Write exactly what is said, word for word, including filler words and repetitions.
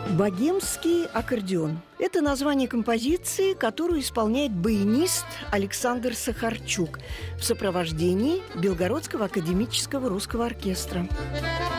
«Богемский аккордеон» – это название композиции, которую исполняет баянист Александр Сахарчук в сопровождении Белгородского академического русского оркестра.